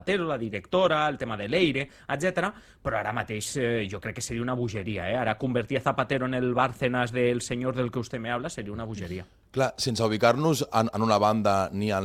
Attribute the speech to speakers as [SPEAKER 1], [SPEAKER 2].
[SPEAKER 1] Zapatero, la directora, el tema de l'Eire, etc. Però ara mateix jo crec que seria una bogeria. Ara convertir a Zapatero en el Bárcenas del senyor del que usted me habla seria una bogeria.
[SPEAKER 2] Clar, sense ubicar-nos en una banda ni en